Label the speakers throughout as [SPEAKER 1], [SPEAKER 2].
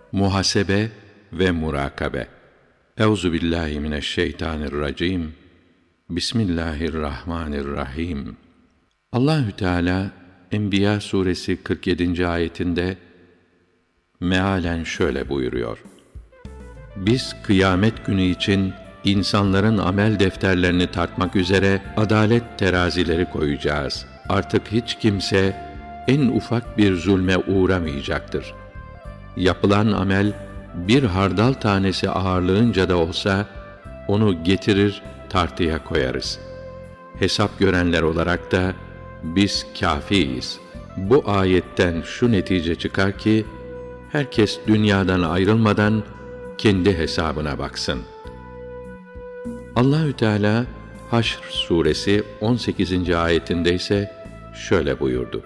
[SPEAKER 1] Muhasebe ve murakabe. Euzubillahimineşşeytanirracim. Bismillahirrahmanirrahim. Allahü Teala Enbiya suresi 47. ayetinde mealen şöyle buyuruyor: Biz kıyamet günü için insanların amel defterlerini tartmak üzere adalet terazileri koyacağız. Artık hiç kimse en ufak bir zulme uğramayacaktır. Yapılan amel bir hardal tanesi ağırlığınca da olsa onu getirir tartıya koyarız. Hesap görenler olarak da biz kâfiyiz. Bu ayetten şu netice çıkar ki herkes dünyadan ayrılmadan kendi hesabına baksın. Allahü Teala Haşr suresi 18. ayetinde ise şöyle buyurdu: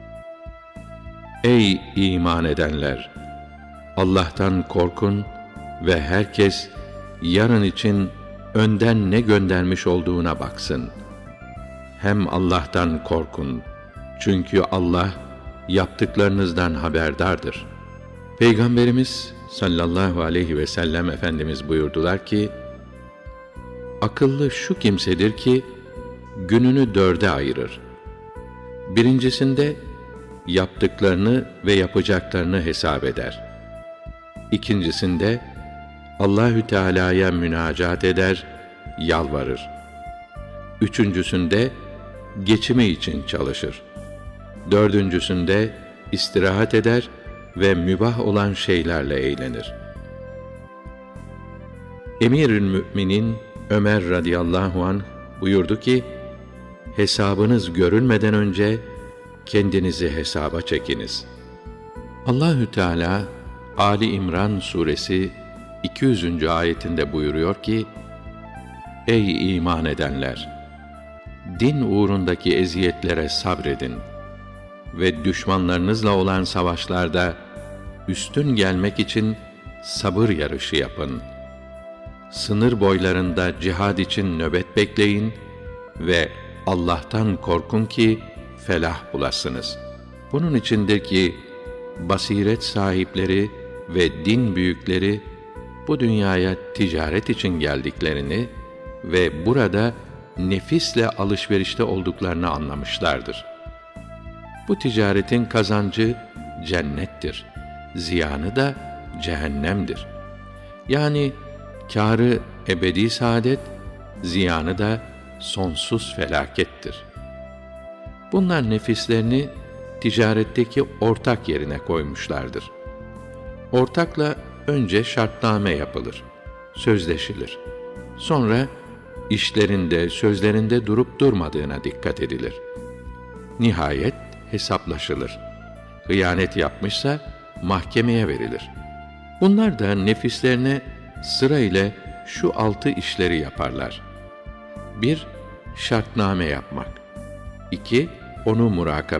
[SPEAKER 1] Ey iman edenler! Allah'tan korkun ve herkes yarın için önden ne göndermiş olduğuna baksın. Hem Allah'tan korkun. Çünkü Allah yaptıklarınızdan haberdardır. Peygamberimiz sallallahu aleyhi ve sellem Efendimiz buyurdular ki, akıllı şu kimsedir ki gününü 4'e ayırır. Birincisinde yaptıklarını ve yapacaklarını hesap eder. İkincisinde Allahü Teala'ya münacat eder, yalvarır. Üçüncüsünde geçimi için çalışır. Dördüncüsünde istirahat eder ve mübah olan şeylerle eğlenir. Emirül Müminin Ömer radıyallahu anh buyurdu ki, hesabınız görülmeden önce kendinizi hesaba çekiniz. Allahü Teala Ali İmran suresi 200. ayetinde buyuruyor ki, Ey iman edenler! Din uğrundaki eziyetlere sabredin ve düşmanlarınızla olan savaşlarda üstün gelmek için sabır yarışı yapın. Sınır boylarında cihad için nöbet bekleyin ve Allah'tan korkun ki felah bulasınız. Bunun içindir ki basiret sahipleri ve din büyükleri bu dünyaya ticaret için geldiklerini ve burada nefisle alışverişte olduklarını anlamışlardır. Bu ticaretin kazancı cennettir, ziyanı da cehennemdir. Yani kârı ebedi saadet, ziyanı da sonsuz felakettir. Bunlar nefislerini ticaretteki ortak yerine koymuşlardır. Ortakla önce şartname yapılır, sözleşilir. Sonra işlerinde, sözlerinde durup durmadığına dikkat edilir. Nihayet hesaplaşılır. Hıyanet yapmışsa mahkemeye verilir. Bunlar da nefislerine sırayla şu 6 işleri yaparlar. 1. Şartname yapmak. 2. Onu murakabe